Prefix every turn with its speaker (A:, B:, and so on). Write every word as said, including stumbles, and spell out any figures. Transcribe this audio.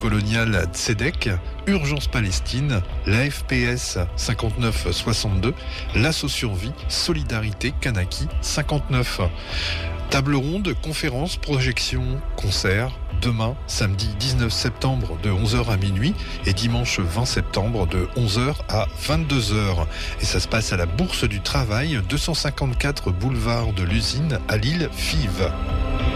A: colonial Tzedek, Urgence Palestine, l'A F P S cinquante-neuf soixante-deux, l'Association Vie, Solidarité Kanaki cinquante-neuf. Table ronde, conférence, projection, concert, demain, samedi dix-neuf septembre de onze heures à minuit et dimanche vingt septembre de onze heures à vingt-deux heures. Et ça se passe à la Bourse du Travail, deux cent cinquante-quatre boulevard de l'Usine à Lille, Fives.